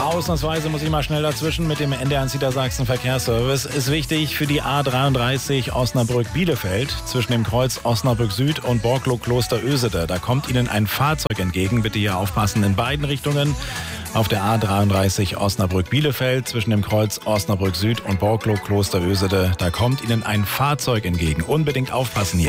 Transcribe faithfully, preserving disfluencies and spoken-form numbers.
Ausnahmsweise muss ich mal schnell dazwischen mit dem N D R eins Niedersachsen Verkehrsservice. Ist wichtig für die A dreiunddreißig Osnabrück-Bielefeld zwischen dem Kreuz Osnabrück Süd und Borklow-Kloster-Ösede. Da kommt Ihnen ein Fahrzeug entgegen. Bitte hier aufpassen in beiden Richtungen. Auf der A dreiunddreißig Osnabrück-Bielefeld zwischen dem Kreuz Osnabrück Süd und Borklow-Kloster-Ösede. Da kommt Ihnen ein Fahrzeug entgegen. Unbedingt aufpassen hier.